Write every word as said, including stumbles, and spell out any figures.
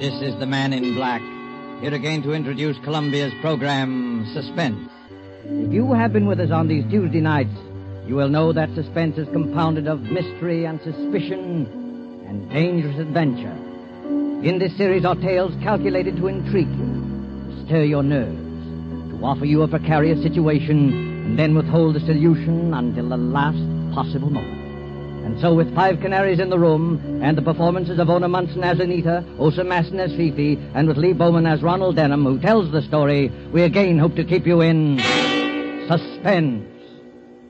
This is the Man in Black, here again to introduce Columbia's program, Suspense. If you have been with us on these Tuesday nights, you will know that suspense is compounded of mystery and suspicion and dangerous adventure. In this series are tales calculated to intrigue you, to stir your nerves, to offer you a precarious situation, and then withhold the solution until the last possible moment. And so, with Five Canaries in the room, and the performances of Ona Munson as Anita, Osa Masson as Fifi, and with Lee Bowman as Ronald Denham, who tells the story, we again hope to keep you in suspense.